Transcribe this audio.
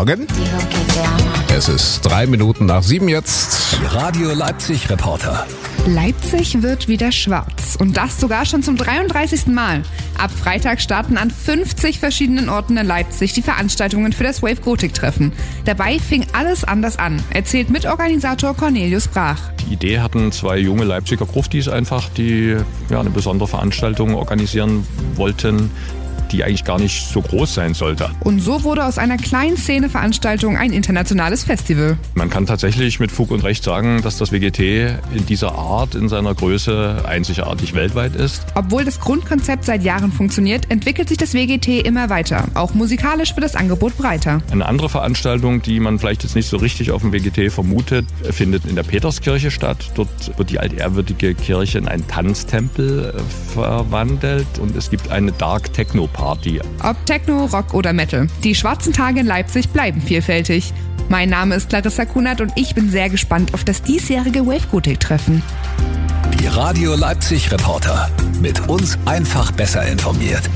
Morgen. Es ist 3 Minuten nach 7 jetzt. Die Radio Leipzig Reporter. Leipzig wird wieder schwarz. Und das sogar schon zum 33. Mal. Ab Freitag starten an 50 verschiedenen Orten in Leipzig die Veranstaltungen für das Wave Gothic Treffen. Dabei fing alles anders an, erzählt Mitorganisator Cornelius Brach. Die Idee hatten 2 junge Leipziger Gruftis einfach, die eine besondere Veranstaltung organisieren wollten, die eigentlich gar nicht so groß sein sollte. Und so wurde aus einer kleinen Szeneveranstaltung ein internationales Festival. Man kann tatsächlich mit Fug und Recht sagen, dass das WGT in dieser Art, in seiner Größe einzigartig weltweit ist. Obwohl das Grundkonzept seit Jahren funktioniert, entwickelt sich das WGT immer weiter. Auch musikalisch wird das Angebot breiter. Eine andere Veranstaltung, die man vielleicht jetzt nicht so richtig auf dem WGT vermutet, findet in der Peterskirche statt. Dort wird die altehrwürdige Kirche in einen Tanztempel verwandelt und es gibt eine Dark Techno Party. Ob Techno, Rock oder Metal. Die schwarzen Tage in Leipzig bleiben vielfältig. Mein Name ist Larissa Kunert und ich bin sehr gespannt auf das diesjährige Wave Gothic Treffen. Die Radio Leipzig Reporter. Mit uns einfach besser informiert.